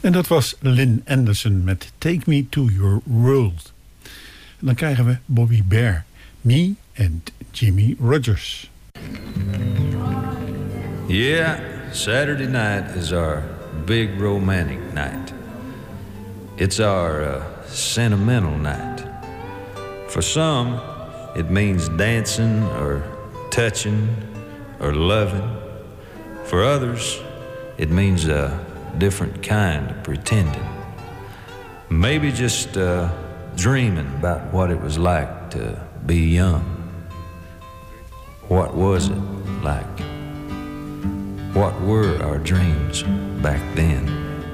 En dat was Lynn Anderson met Take Me To Your World. En dan krijgen we Bobby Bare, Me and Jimmy Rogers. Yeah, Saturday night is our big romantic night. It's our sentimental night. For some, it means dancing or touching or loving. For others, it means a different kind of pretending. Maybe just dreaming about what it was like to be young. What was it like? What were our dreams back then?